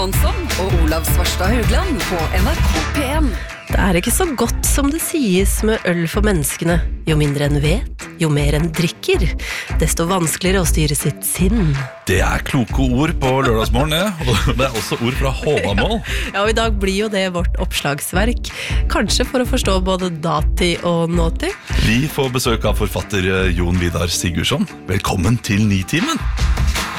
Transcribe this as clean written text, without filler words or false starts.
Hansson og Olav Svarstad Haugland på NRK P1. Det ikke så godt som det sies med øl for menneskene. Jo mindre en vet, jo mer en drikker, desto vanskeligere å styre sitt sinn. Det kloke ord på lørdagsmorgen, og det også ord fra Håvamål. Ja, og i dag blir jo det vårt oppslagsverk. Kanskje for å forstå både datid og nåtid. Vi får besøk av forfatter Jon Vidar Sigurdsson. Velkommen til Nitimen.